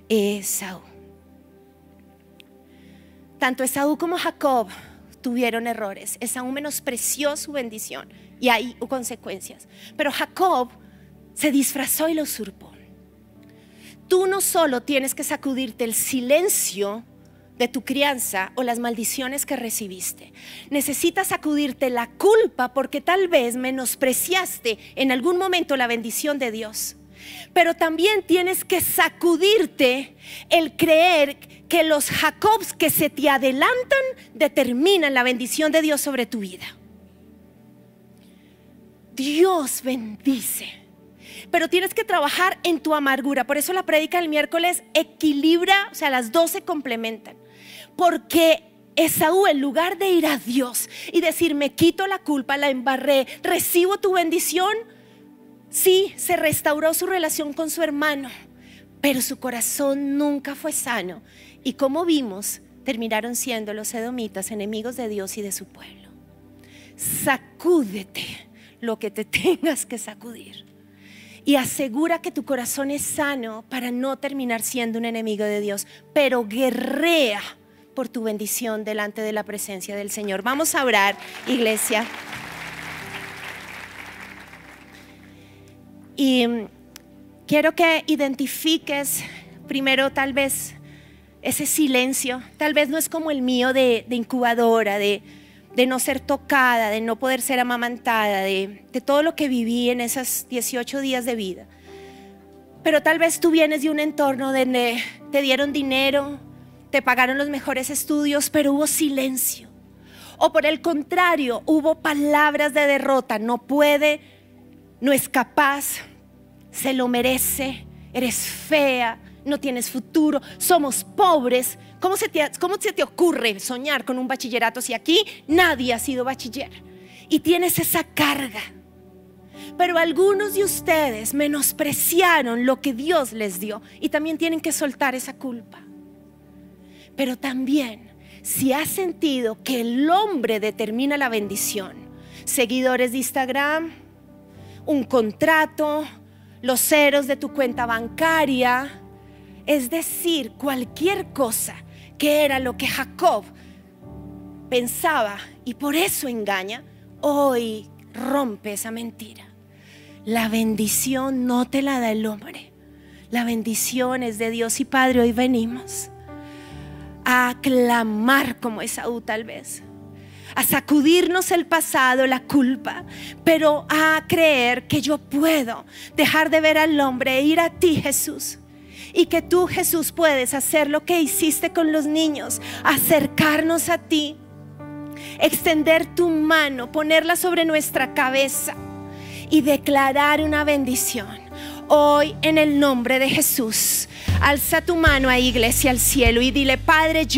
Esaú. Tanto Esaú como Jacob tuvieron errores. Esaú menospreció su bendición y hay consecuencias. Pero Jacob se disfrazó y lo usurpó. Tú no solo tienes que sacudirte el silencio de tu crianza o las maldiciones que recibiste. Necesitas sacudirte la culpa porque tal vez menospreciaste en algún momento la bendición de Dios. Pero también tienes que sacudirte el creer que los Jacobs que se te adelantan determinan la bendición de Dios sobre tu vida. Dios bendice, pero tienes que trabajar en tu amargura. Por eso la prédica del miércoles equilibra, o sea, las dos se complementan. Porque Esaú, en lugar de ir a Dios y decir, me quito la culpa, la embarré, recibo tu bendición, sí, se restauró su relación con su hermano, pero su corazón nunca fue sano. Y como vimos, terminaron siendo los edomitas enemigos de Dios y de su pueblo. Sacúdete lo que te tengas que sacudir y asegura que tu corazón es sano para no terminar siendo un enemigo de Dios, pero guerrea por tu bendición delante de la presencia del Señor. Vamos a orar, iglesia. Y quiero que identifiques primero tal vez ese silencio. Tal vez no es como el mío de incubadora, de no ser tocada, de no poder ser amamantada, de todo lo que viví en esos 18 días de vida. Pero tal vez tú vienes de un entorno donde te dieron dinero, te pagaron los mejores estudios, pero hubo silencio. O por el contrario, hubo palabras de derrota. No puede, no es capaz, se lo merece, eres fea, no tienes futuro, somos pobres. ¿Cómo se te ocurre soñar con un bachillerato si aquí nadie ha sido bachiller? Y tienes esa carga. Pero algunos de ustedes menospreciaron lo que Dios les dio y también tienen que soltar esa culpa. Pero también, si has sentido que el hombre determina la bendición, seguidores de Instagram, un contrato, los ceros de tu cuenta bancaria, es decir, cualquier cosa que era lo que Jacob pensaba y por eso engaña, hoy rompe esa mentira. La bendición no te la da el hombre, la bendición es de Dios. Y Padre, hoy venimos a clamar como Esaú tal vez, a sacudirnos el pasado, la culpa, pero a creer que yo puedo dejar de ver al hombre e ir a ti, Jesús. Y que tú, Jesús, puedes hacer lo que hiciste con los niños, acercarnos a ti, extender tu mano, ponerla sobre nuestra cabeza y declarar una bendición. Hoy, en el nombre de Jesús, alza tu mano a iglesia al cielo y dile: Padre, yo